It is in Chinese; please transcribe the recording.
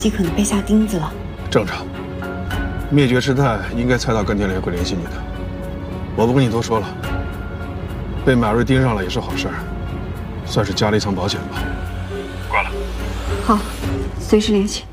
极可能被下钉子了。 正常，灭绝师太应该猜到甘天烈会联系你的。我不跟你多说了，被马瑞盯上了也是好事儿，算是加了一层保险吧。挂了。 好，随时联系。